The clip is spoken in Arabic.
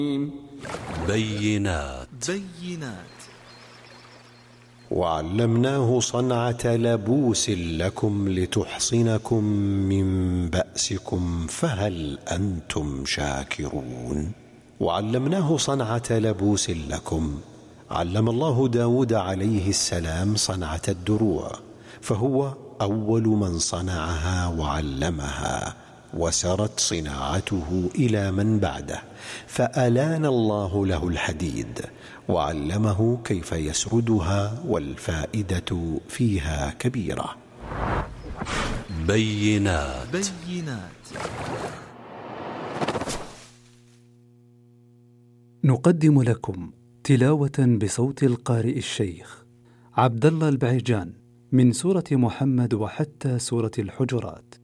بينات. وعلمناه صنعة لبوس لكم لتحصنكم من بأسكم فهل أنتم شاكرون؟ وعلمناه صنعة لبوس لكم. علم الله داود عليه السلام صنعة الدروع، فهو أول من صنعها وعلمها، وسرت صناعته إلى من بعده، فألان الله له الحديد وعلمه كيف يسردها، والفائدة فيها كبيرة. بينات. نقدم لكم تلاوة بصوت القارئ الشيخ عبد الله البعيجان من سورة محمد وحتى سورة الحجرات.